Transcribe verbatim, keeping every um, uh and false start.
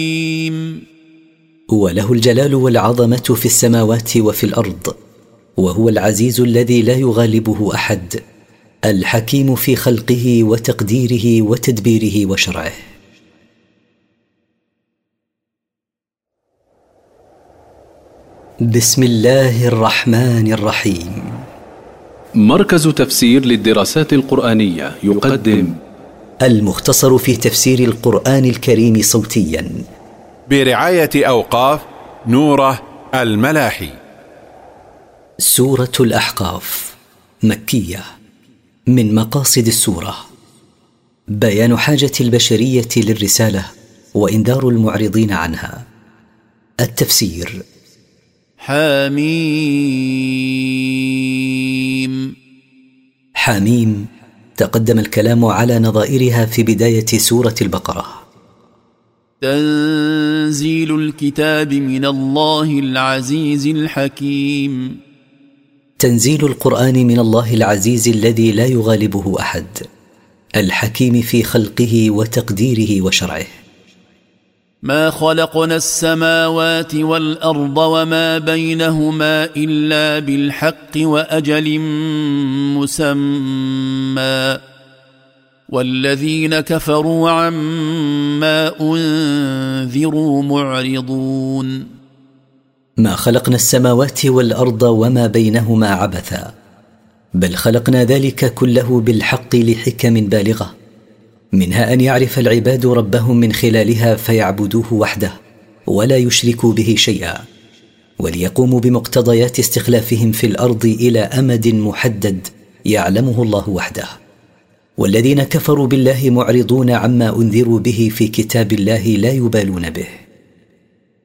وله الجلال والعظمة في السماوات وفي الأرض، وهو العزيز الذي لا يغالبه أحد، الحكيم في خلقه وتقديره وتدبيره وشرعه. بسم الله الرحمن الرحيم. مركز تفسير للدراسات القرآنية يقدم المختصر في تفسير القرآن الكريم صوتيا برعاية أوقاف نوره الملاحي. سورة الأحقاف مكية. من مقاصد السورة بيان حاجة البشرية للرسالة وإنذار المعرضين عنها. التفسير. حميم. حميم تقدم الكلام على نظائرها في بداية سورة البقرة. تنزيل الكتاب من الله العزيز الحكيم. تنزيل القرآن من الله العزيز الذي لا يغالبه أحد، الحكيم في خلقه وتقديره وشرعه. ما خلقنا السماوات والأرض وما بينهما إلا بالحق وأجل مسمى، والذين كفروا عما أنذروا معرضون. ما خلقنا السماوات والأرض وما بينهما عبثا، بل خلقنا ذلك كله بالحق لحكم بالغة، منها أن يعرف العباد ربهم من خلالها فيعبدوه وحده ولا يشركوا به شيئا، وليقوموا بمقتضيات استخلافهم في الأرض إلى أمد محدد يعلمه الله وحده. والذين كفروا بالله معرضون عما أنذروا به في كتاب الله لا يبالون به.